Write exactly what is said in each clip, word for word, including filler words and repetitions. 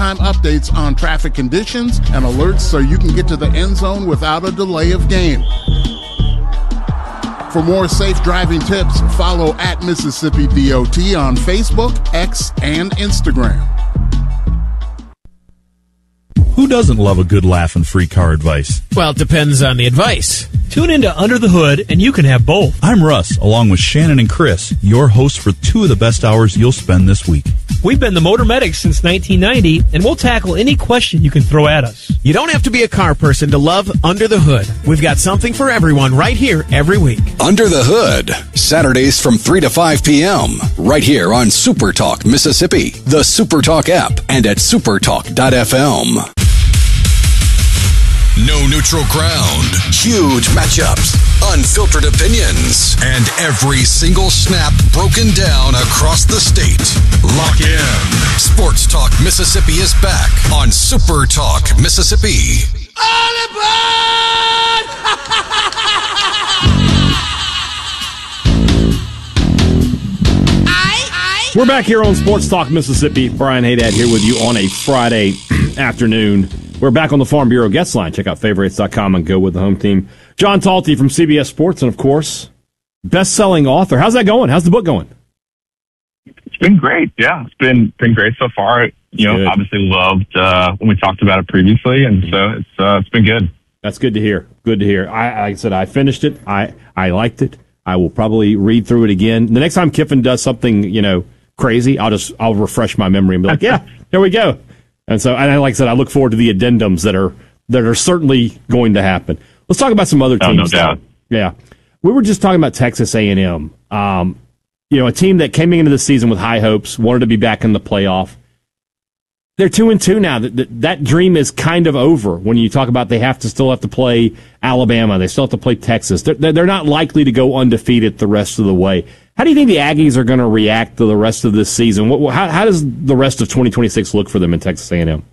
real-time updates on traffic conditions and alerts so you can get to the end zone without a delay of game. For more safe driving tips, follow at Mississippi D O T on Facebook, X, and Instagram. Who doesn't love a good laugh and free car advice? Well, it depends on the advice. Tune into Under the Hood, and you can have both. I'm Russ, along with Shannon and Chris, your hosts for two of the best hours you'll spend this week. We've been the Motor Medics since nineteen ninety, and we'll tackle any question you can throw at us. You don't have to be a car person to love Under the Hood. We've got something for everyone right here every week. Under the Hood, Saturdays from three to five p.m., right here on Super Talk Mississippi, the Super Talk app, and at supertalk dot f m. No neutral ground. Huge matchups, unfiltered opinions, and every single snap broken down across the state. Lock in. Sports Talk Mississippi is back on Super Talk Mississippi. All aboard! We're back here on Sports Talk Mississippi. Brian Haydad here with you on a Friday afternoon. We're back on the Farm Bureau guest line. Check out favorites dot com and go with the home team. John Talty from C B S Sports and, of course, best-selling author. How's that going? How's the book going? It's been great. Yeah, it's been been great so far. You know, good. Obviously loved uh, when we talked about it previously, and so it's uh, it's been good. That's good to hear. Good to hear. I, like I said, I finished it. I, I liked it. I will probably read through it again. The next time Kiffin does something, you know, crazy, I'll just I'll refresh my memory and be like, yeah, here we go. And so, and like I said, I look forward to the addendums that are that are certainly going to happen. Let's talk about some other teams. Oh, no doubt. Yeah, we were just talking about Texas A and M. Um, you know, a team that came into the season with high hopes, wanted to be back in the playoff. They're two and two now. That, that that dream is kind of over. When you talk about they have to still have to play Alabama, they still have to play Texas. They're they're not likely to go undefeated the rest of the way. How do you think the Aggies are going to react to the rest of this season? What, how, how does the rest of twenty twenty-six look for them in Texas A and M?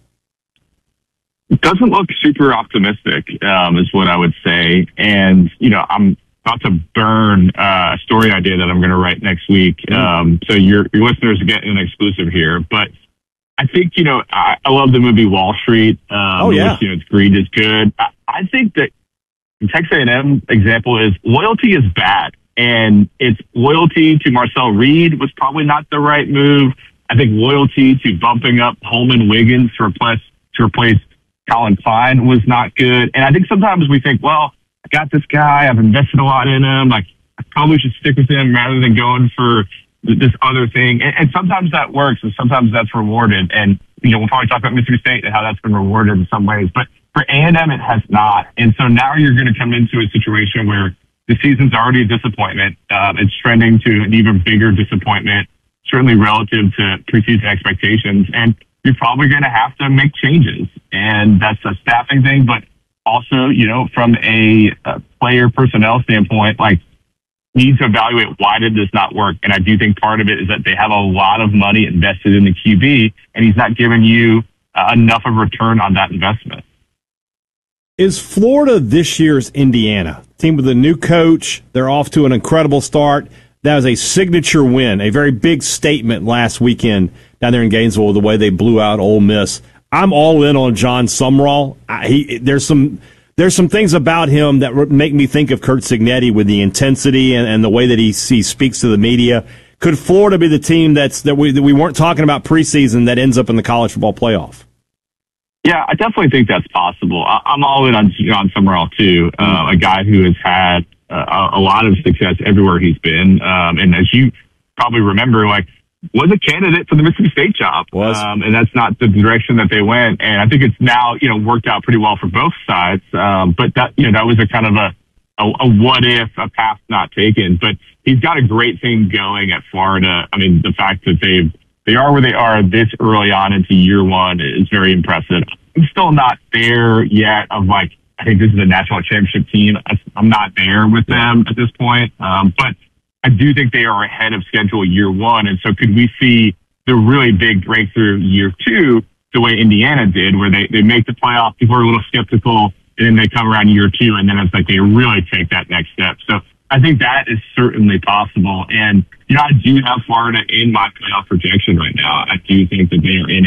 It doesn't look super optimistic, um, is what I would say. And, you know, I'm about to burn uh, a story idea that I'm going to write next week. Um, so your, your listeners are getting an exclusive here. But I think, you know, I, I love the movie Wall Street. Um, oh, yeah. Which, you know, it's greed is good. I, I think that the Texas A and M example is loyalty is bad. And it's loyalty to Marcel Reed was probably not the right move. I think loyalty to bumping up Holman Wiggins to replace to replace Colin Klein was not good. And I think sometimes we think, well, I got this guy, I've invested a lot in him, like I probably should stick with him rather than going for this other thing. And, and sometimes that works, and sometimes that's rewarded. And you know, we'll probably talk about Mississippi State and how that's been rewarded in some ways, but for A and M, it has not. And so now you're going to come into a situation where the season's already a disappointment. Um, it's trending to an even bigger disappointment, certainly relative to preseason expectations. And you're probably going to have to make changes. And that's a staffing thing, but also, you know, from a, a player personnel standpoint, like, need to evaluate why did this not work. And I do think part of it is that they have a lot of money invested in the Q B, and he's not giving you uh, enough of a return on that investment. Is Florida this year's Indiana? Team with a new coach. They're off to an incredible start. That was a signature win, a very big statement last weekend down there in Gainesville, the way they blew out Ole Miss. I'm all in on John Sumrall. I, he, there's some there's some things about him that make me think of Curt Cignetti with the intensity and, and the way that he, he speaks to the media. Could Florida be the team that's that we that we weren't talking about preseason that ends up in the college football playoff? Yeah, I definitely think that's possible. I, I'm all in on John Sumrall, too, uh, a guy who has had uh, a lot of success everywhere he's been. Um, and as you probably remember, like, was a candidate for the Mississippi State job. Was. Um, and that's not the direction that they went. And I think it's now, you know, worked out pretty well for both sides. Um, but that, you know, that was a kind of a, a, a what if, a path not taken. But he's got a great thing going at Florida. I mean, the fact that they've, They are where they are this early on into year one is very impressive. I'm still not there yet of like, I think this is a national championship team. I'm not there with them at this point. Um, but I do think they are ahead of schedule year one. And so could we see the really big breakthrough year two the way Indiana did, where they, they make the playoff, people are a little skeptical, and then they come around year two, and then it's like they really take that next step. So I think that is certainly possible. And, you know, I do have Florida in my playoff projection right now. I do think that they are in a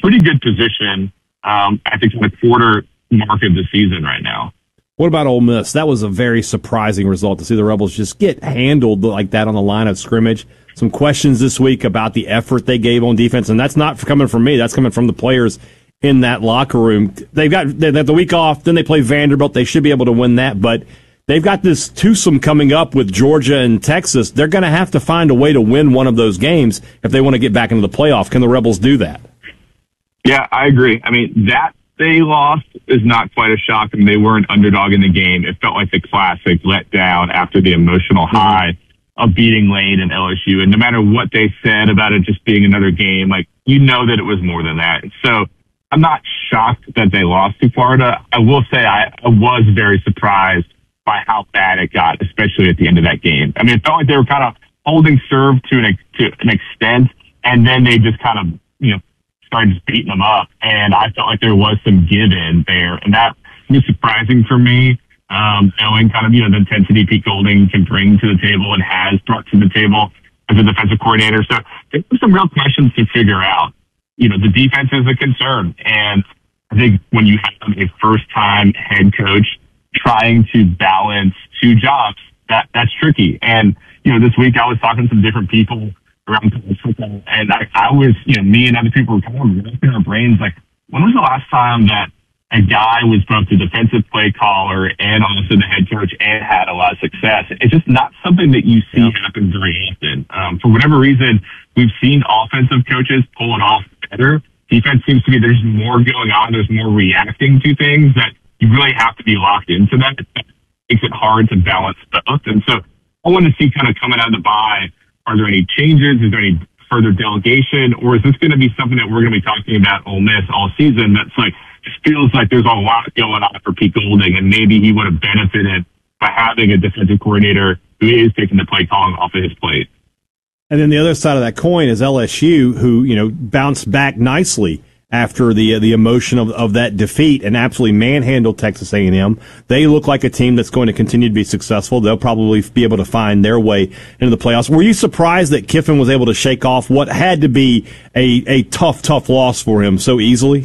pretty good position um, at the kind of quarter mark of the season right now. What about Ole Miss? That was a very surprising result to see the Rebels just get handled like that on the line of scrimmage. Some questions this week about the effort they gave on defense, and that's not coming from me. That's coming from the players in that locker room. They've got they have the week off, then they play Vanderbilt. They should be able to win that, but they've got this twosome coming up with Georgia and Texas. They're going to have to find a way to win one of those games if they want to get back into the playoff. Can the Rebels do that? Yeah, I agree. I mean, that they lost is not quite a shock. I mean, they were an underdog in the game. It felt like the classic letdown after the emotional high of beating Lane and L S U. And no matter what they said about it just being another game, like, you know that it was more than that. So I'm not shocked that they lost to Florida. I will say I, I was very surprised by how bad it got, especially at the end of that game. I mean, it felt like they were kind of holding serve to an, to an extent, and then they just kind of, you know, started just beating them up. And I felt like there was some give in there. And that was surprising for me, um, knowing kind of, you know, the intensity Pete Golding can bring to the table and has brought to the table as a defensive coordinator. So there were some real questions to figure out. You know, the defense is a concern. And I think when you have a first-time head coach trying to balance two jobs, that that's tricky. And, you know, this week I was talking to some different people around football, and I, I was, you know, me and other people were kind of wrapping our brains like, when was the last time that a guy was both the defensive play caller and also the head coach and had a lot of success? It's just not something that you see yeah. happen very often. Um, for whatever reason, we've seen offensive coaches pull it off better. Defense seems to be there's more going on. There's more reacting to things that you really have to be locked into that. It makes it hard to balance both. And so I want to see kind of coming out of the bye, are there any changes? Is there any further delegation? Or is this going to be something that we're going to be talking about Ole Miss all season that's like, just feels like there's a lot going on for Pete Golding, and maybe he would have benefited by having a defensive coordinator who is taking the play calling off of his plate. And then the other side of that coin is L S U, who, you know, bounced back nicely after the uh, the emotion of, of that defeat and absolutely manhandled Texas A and M. They look like a team that's going to continue to be successful. They'll probably be able to find their way into the playoffs. Were you surprised that Kiffin was able to shake off what had to be a, a tough, tough loss for him so easily?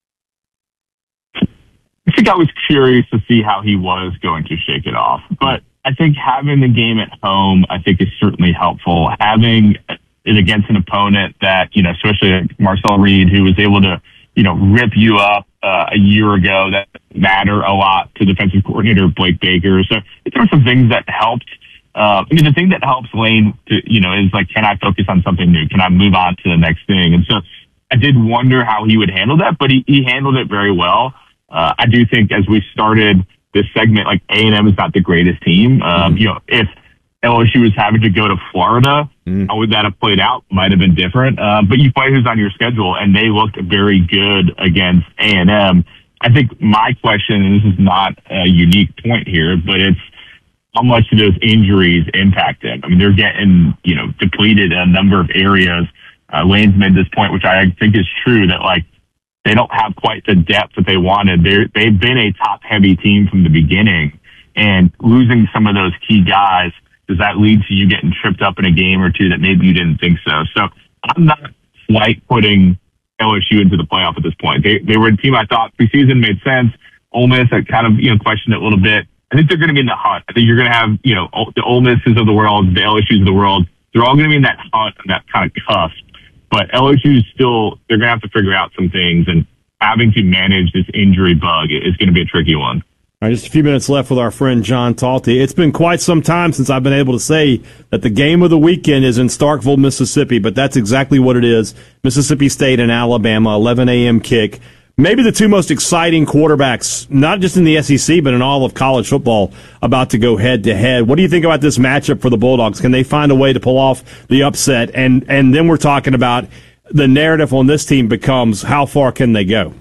I think I was curious to see how he was going to shake it off. But I think having the game at home, I think, is certainly helpful. Having it against an opponent that, you know, especially Marcel Reed, who was able to, you know, rip you up uh, a year ago, that matter a lot to defensive coordinator Blake Baker. So there were some things that helped. Uh, I mean, the thing that helps Lane, to, you know, is like, can I focus on something new? Can I move on to the next thing? And so I did wonder how he would handle that, but he, he handled it very well. Uh, I do think as we started this segment, like A and M is not the greatest team. Um, mm. You know, if L S U was having to go to Florida, mm. how would that have played out? Might have been different. Uh, but you play who's on your schedule, and they looked very good against A and M. I think my question, and this is not a unique point here, but it's how much do those injuries impact them? I mean, they're getting, you know, depleted in a number of areas. Uh, Lane's made this point, which I think is true, that like, they don't have quite the depth that they wanted. They're, they've been a top-heavy team from the beginning, and losing some of those key guys, does that lead to you getting tripped up in a game or two that maybe you didn't think so? So I'm not quite putting L S U into the playoff at this point. They they were a team I thought preseason made sense. Ole Miss, I kind of, you know, questioned it a little bit. I think they're going to be in the hunt. I think you're going to have, you know, the Ole Misses of the world, the L S Us of the world. They're all going to be in that hunt and that kind of cusp. But L S U is still, they're going to have to figure out some things, and having to manage this injury bug is going to be a tricky one. All right, just a few minutes left with our friend John Talty. It's been quite some time since I've been able to say that the game of the weekend is in Starkville, Mississippi, but that's exactly what it is. Mississippi State and Alabama, eleven a.m. kick. Maybe the two most exciting quarterbacks, not just in the S E C, but in all of college football, about to go head-to-head. What do you think about this matchup for the Bulldogs? Can they find a way to pull off the upset? And and then we're talking about the narrative on this team becomes, how far can they go?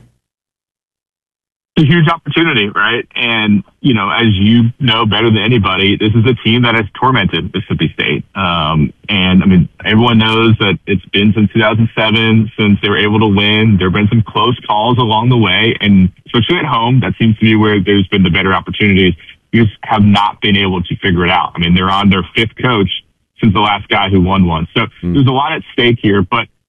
It's a huge opportunity, right? And, you know, as you know better than anybody, this is a team that has tormented Mississippi State. Um, and, I mean, everyone knows that it's been since two thousand seven since they were able to win. There have been some close calls along the way, and especially at home, that seems to be where there's been the better opportunities. You just have not been able to figure it out. I mean, they're on their fifth coach since the last guy who won one. So mm. there's a lot at stake here, but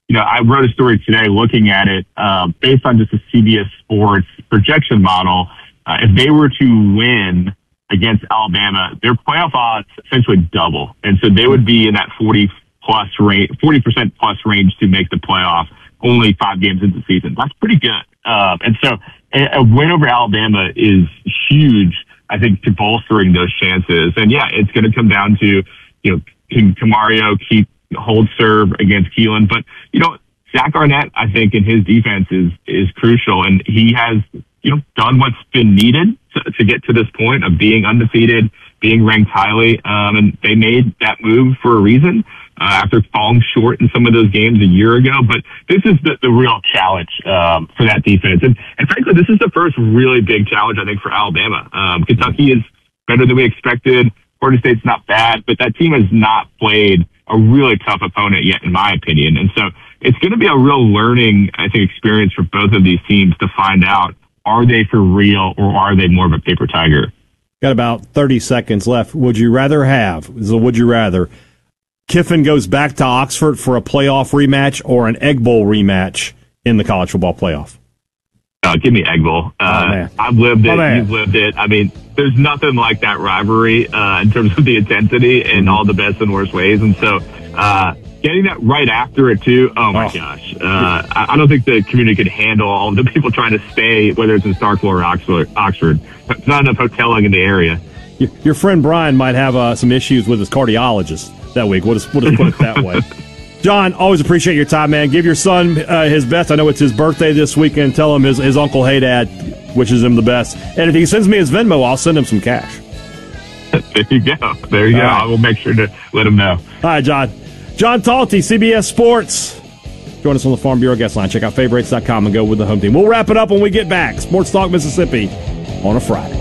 you know, I wrote a story today looking at it uh, based on just a C B S Sports projection model. Uh, if they were to win against Alabama, their playoff odds essentially double. And so they would be in that forty plus range, forty percent plus range to make the playoff only five games into the season. That's pretty good. Uh, and so a, a win over Alabama is huge, I think, to bolstering those chances. And yeah, it's going to come down to, you know, can Camario keep hold serve against Keelan? But, you know, Zach Arnett, I think, in his defense is, is crucial. And he has, you know, done what's been needed to, to get to this point of being undefeated, being ranked highly. Um, and they made that move for a reason. Uh, after falling short in some of those games a year ago. But this is the, the real challenge um, for that defense. And, and frankly, this is the first really big challenge, I think, for Alabama. Um, Kentucky is better than we expected. Florida State's not bad, but that team has not played a really tough opponent yet, in my opinion. And so it's going to be a real learning, I think, experience for both of these teams to find out, are they for real or are they more of a paper tiger? Got about thirty seconds left. Would you rather have, so would you rather, Kiffin goes back to Oxford for a playoff rematch or an Egg Bowl rematch in the college football playoff? Uh, give me Egg Bowl. Uh, oh, I've lived it. Oh, you've lived it. I mean, there's nothing like that rivalry uh, in terms of the intensity in all the best and worst ways. And so uh, getting that right after it, too, oh, my oh. gosh. Uh, I, I don't think the community could handle all the people trying to stay, whether it's in Starkville or Oxford. Oxford. There's not enough hoteling in the area. Your, your friend Brian might have uh, some issues with his cardiologist that week. We'll just, we'll just put it that way. John, always appreciate your time, man. Give your son uh, his best. I know it's his birthday this weekend. Tell him his, his uncle, hey, Dad, wishes him the best. And if he sends me his Venmo, I'll send him some cash. There you go. There you All go. Right. I will make sure to let him know. All right, John. John Talty, C B S Sports. Join us on the Farm Bureau guest line. Check out favorites dot com and go with the home team. We'll wrap it up when we get back. Sports Talk Mississippi on a Friday.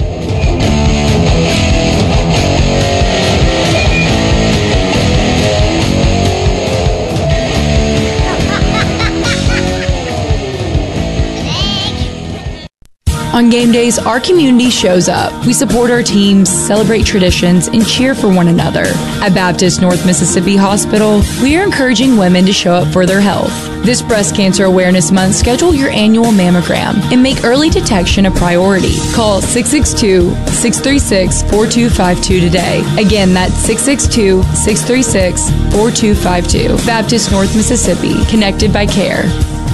On game days, our community shows up. We support our teams, celebrate traditions, and cheer for one another. At Baptist North Mississippi Hospital, we are encouraging women to show up for their health. This Breast Cancer Awareness Month, schedule your annual mammogram and make early detection a priority. Call six six two, six three six, four two five two today. Again, that's six six two, six three six, four two five two. Baptist North Mississippi, connected by care.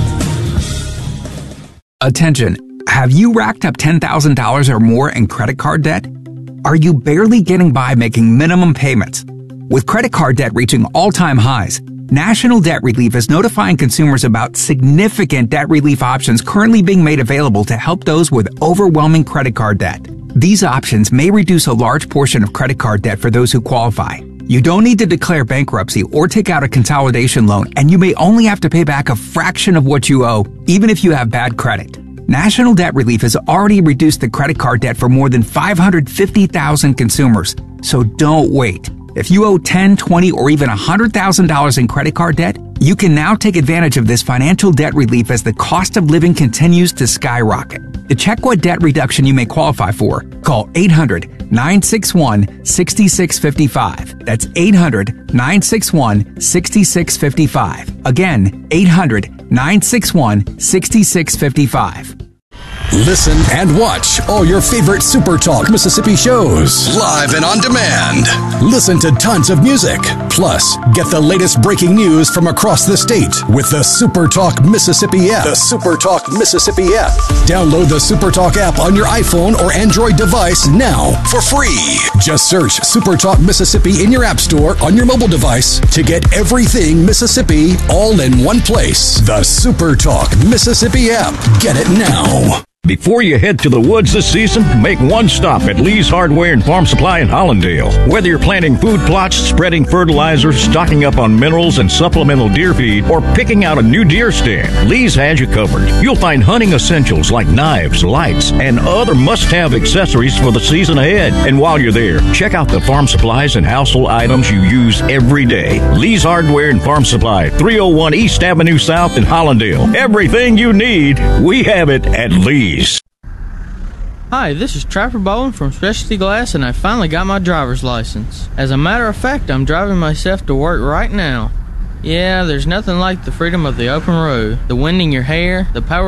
Attention. Have you racked up ten thousand dollars or more in credit card debt? Are you barely getting by making minimum payments? With credit card debt reaching all-time highs, National Debt Relief is notifying consumers about significant debt relief options currently being made available to help those with overwhelming credit card debt. These options may reduce a large portion of credit card debt for those who qualify. You don't need to declare bankruptcy or take out a consolidation loan, and you may only have to pay back a fraction of what you owe, even if you have bad credit. National Debt Relief has already reduced the credit card debt for more than five hundred fifty thousand consumers. So don't wait. If you owe ten, twenty, or even one hundred thousand dollars in credit card debt, you can now take advantage of this financial debt relief as the cost of living continues to skyrocket. To check what debt reduction you may qualify for, call eight hundred, nine six one, six six five five. That's eight hundred, nine six one, six six five five. Again, eight hundred, nine six one, six six five five. Listen and watch all your favorite Super Talk Mississippi shows live and on demand. Listen to tons of music. Plus, get the latest breaking news from across the state with the Super Talk Mississippi app. The Super Talk Mississippi app. Download the Super Talk app on your iPhone or Android device now for free. Just search Super Talk Mississippi in your app store on your mobile device to get everything Mississippi all in one place. The Super Talk Mississippi app. Get it now. Before you head to the woods this season, make one stop at Lee's Hardware and Farm Supply in Hollandale. Whether you're planting food plots, spreading fertilizer, stocking up on minerals and supplemental deer feed, or picking out a new deer stand, Lee's has you covered. You'll find hunting essentials like knives, lights, and other must-have accessories for the season ahead. And while you're there, check out the farm supplies and household items you use every day. Lee's Hardware and Farm Supply, three oh one East Avenue South in Hollandale. Everything you need, we have it at Lee's. Hi, this is Trapper Bowen from Specialty Glass, and I finally got my driver's license. As a matter of fact, I'm driving myself to work right now. Yeah, there's nothing like the freedom of the open road, the wind in your hair, the power